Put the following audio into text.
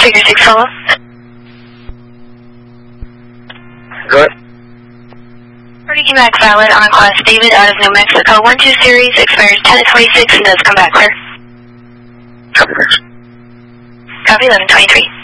figure 6 follow. Good. Reporting you back valid on class David out of New Mexico. 12 series expires 10-26 and does come back clear. Copy. Copy 1123.